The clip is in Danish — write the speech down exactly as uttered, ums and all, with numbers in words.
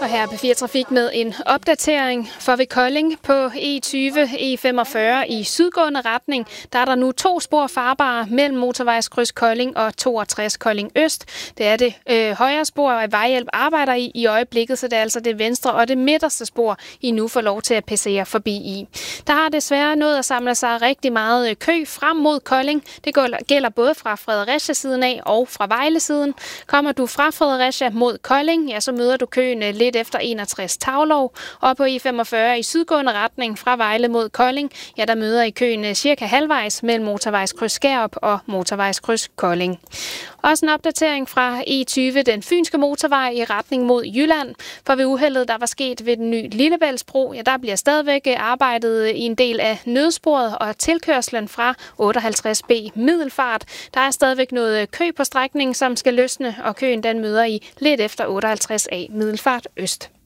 Og her er P fire Trafik med en opdatering. For ved Kolding på E tyve E femogfyrre i sydgående retning, der er der nu to spor farbare mellem motorvejskryds Kolding og toogtres Kolding Øst. Det er det øh, højre spor, at Vejhjælp arbejder i i øjeblikket, så det er altså det venstre og det midterste spor, I nu får lov til at passere forbi i. Der har desværre nået at samle sig rigtig meget kø frem mod Kolding. Det gælder både fra Fredericia-siden af og fra Vejle-siden. Kommer du fra Fredericia mod Kolding, ja, så møder du køen lidt efter enogtres Taulov, og på E femogfyrre i sydgående retning fra Vejle mod Kolding, ja, der møder I køen cirka halvvejs mellem motorvejskryds Skærup og motorvejskryds Kolding. Også en opdatering fra E tyve, den fynske motorvej i retning mod Jylland, for ved uheldet, der var sket ved den nye Lillebæltsbro, ja, der bliver stadigvæk arbejdet i en del af nødsporet og tilkørslen fra otteoghalvtreds B Middelfart. Der er stadigvæk noget kø på strækningen, som skal løsne, og køen den møder I lidt efter otteoghalvtreds A Middelfart Øst.